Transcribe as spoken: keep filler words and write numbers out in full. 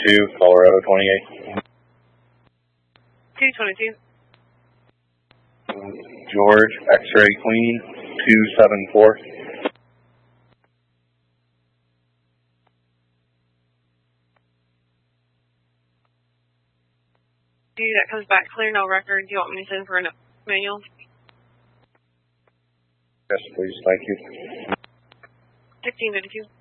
twenty-two, Colorado twenty-eight. two twenty-two. George, X-ray Queen, two seven four. That comes back clear, no record. Do you want me to send for a manual? Yes, please. Thank you. sixteen fifty-two.